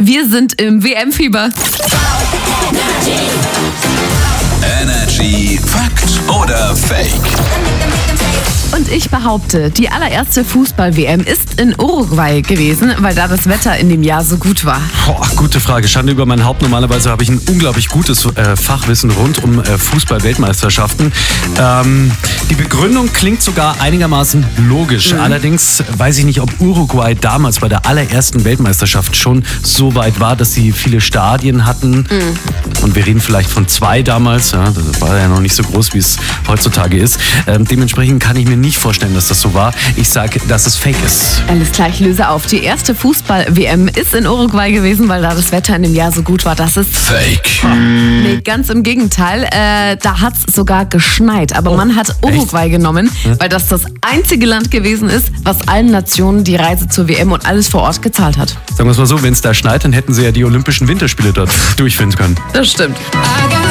Wir sind im WM-Fieber. Energy Fakt oder Fake? Und ich behaupte, die allererste Fußball-WM ist in Uruguay gewesen, weil da das Wetter in dem Jahr so gut war. Gute Frage. Schande über mein Haupt. Normalerweise habe ich ein unglaublich gutes Fachwissen rund um Fußball-Weltmeisterschaften. Die Begründung klingt sogar einigermaßen logisch. Allerdings weiß ich nicht, ob Uruguay damals bei der allerersten Weltmeisterschaft schon so weit war, dass sie viele Stadien hatten. Und wir reden vielleicht von 2 damals. Ja, das war ja noch nicht so groß, wie es heutzutage ist. Dementsprechend kann ich mir nicht vorstellen, dass das so war. Ich sage, dass es fake ist. Alles klar, ich löse auf. Die erste Fußball-WM ist in Uruguay gewesen, weil da das Wetter in dem Jahr so gut war. Das ist Fake. Nee, ganz im Gegenteil. Da hat es sogar geschneit. Aber man hat Uruguay genommen, weil das einzige Land gewesen ist, was allen Nationen die Reise zur WM und alles vor Ort gezahlt hat. Sagen wir es mal so, wenn es da schneit, dann hätten sie ja die Olympischen Winterspiele dort durchführen können. Das stimmt. I got